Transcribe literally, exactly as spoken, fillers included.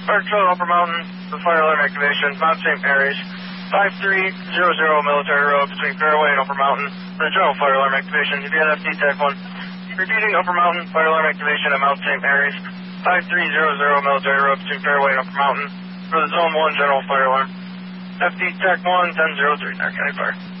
Fire Patrol, Upper Mountain, the fire alarm activation, Mount Saint Mary's, five three zero zero Military Road between Fairway and Upper Mountain, for the general fire alarm activation. If you had F D Tech one, repeating Upper Mountain, fire alarm activation at Mount Saint Mary's, five three zero zero Military Road between Fairway and Upper Mountain, for the Zone one general fire alarm. F D Tech one, ten zero three, Narcan County Fire.